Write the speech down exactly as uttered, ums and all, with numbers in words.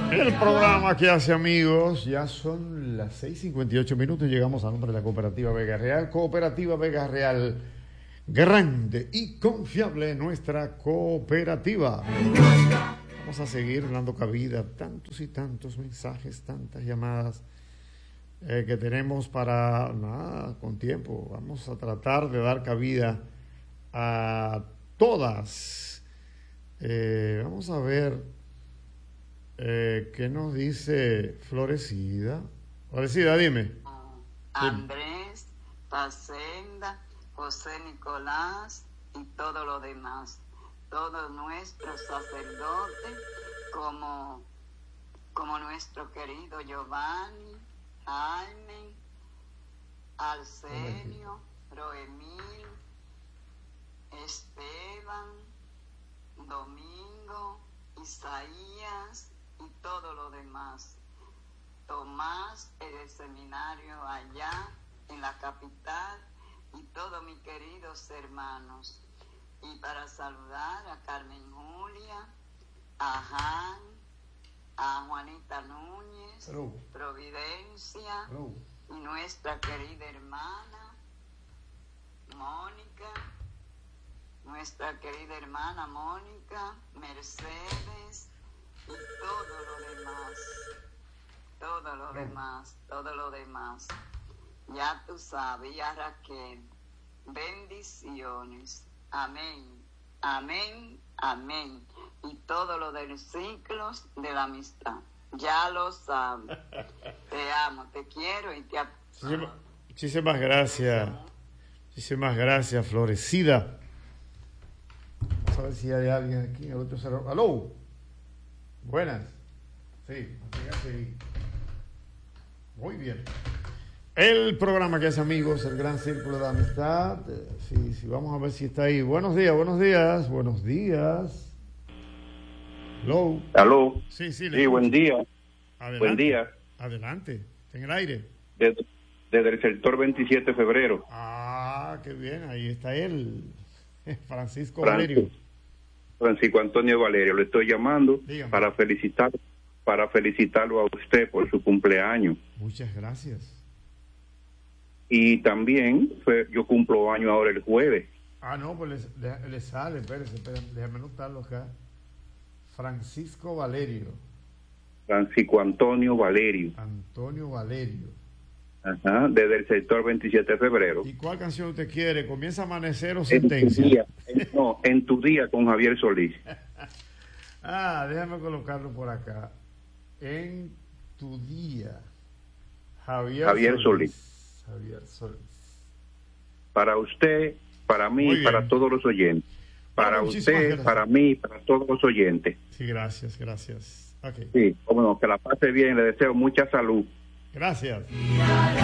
El programa que hace amigos, ya son las seis cincuenta y ocho minutos, llegamos a nombre de la Cooperativa Vega Real. Cooperativa Vega Real, grande y confiable nuestra cooperativa. Vamos a seguir dando cabida a tantos y tantos mensajes, tantas llamadas eh, que tenemos para, nada, con tiempo. Vamos a tratar de dar cabida a todas. Eh, vamos a ver eh, qué nos dice Florecida. Florecida, dime. Andrés, Pacenda, José Nicolás y todo lo demás. Todos nuestros sacerdotes, como, como nuestro querido Giovanni, Jaime, Arsenio, Roemil, Esteban, Domingo, Isaías y todo lo demás. Tomás en el seminario allá en la capital y todos mis queridos hermanos. Y para saludar a Carmen Julia, a Jan, a Juanita Núñez, Hello. Providencia Hello. Y nuestra querida hermana Mónica, nuestra querida hermana Mónica, Mercedes y todo lo demás, todo lo Hello. demás, todo lo demás. Ya tú sabes, y a Raquel, bendiciones. Amén, amén, amén. Y todo lo de los ciclos de la amistad. Ya lo sabes. Te amo, te quiero y te amo. Muchísimas, muchísimas gracias. Muchísimas gracias, Florecida. Vamos a ver si hay alguien aquí en el otro cerro. ¡Aló! Buenas. Sí, así. Muy bien. El programa que hace amigos, el Gran Círculo de Amistad. Sí, sí, vamos a ver si está ahí. Buenos días, buenos días, buenos días. Hello. Aló. Sí, sí. Sí, buen día. Adelante. Buen día. Adelante, en el aire. Desde, desde el sector veintisiete de febrero. Ah, qué bien, ahí está él. Francisco Francisco, Valerio. Francisco Antonio Valerio, le estoy llamando Dígame. para felicitar, para felicitarlo a usted por su cumpleaños. Muchas gracias. Y también fue, yo cumplo año ahora el jueves. Ah, no, pues le, le sale, espérese, espérese, déjame anotarlo acá. Francisco Valerio. Francisco Antonio Valerio. Antonio Valerio. Ajá, desde el sector veintisiete de febrero. ¿Y cuál canción usted quiere? ¿Comienza Amanecer o En Sentencia? tu día, en, no, en tu día con Javier Solís. Ah, déjame colocarlo por acá. En tu día. Javier, Javier Solís. Solís. Javier Solís. Para usted, para mí, para todos los oyentes. Para bueno, usted, gracias. para mí, para todos los oyentes. Sí, gracias, gracias. Okay. Sí, cómo no, que la pase bien, le deseo mucha salud. Gracias.